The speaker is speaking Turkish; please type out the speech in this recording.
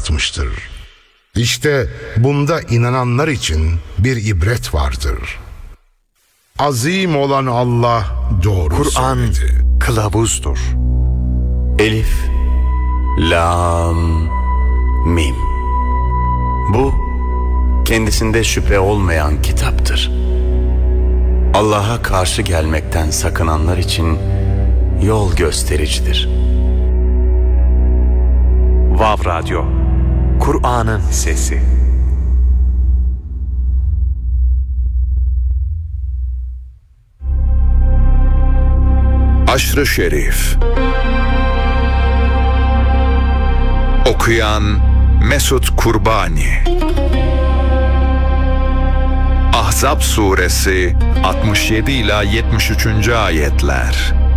yaratmıştır. İşte bunda inananlar için bir ibret vardır. Azim olan Allah doğru Kur'an söyledi. kılavuzdur. Elif, Lam, Mim. Bu, kendisinde şüphe olmayan kitaptır. Allah'a karşı gelmekten sakınanlar için yol göstericidir. Vav Radyo, Kur'an'ın sesi. Aşr-ı Şerif. Okuyan Mesut Kurbani. Ahzab suresi 67 ila 73. ayetler.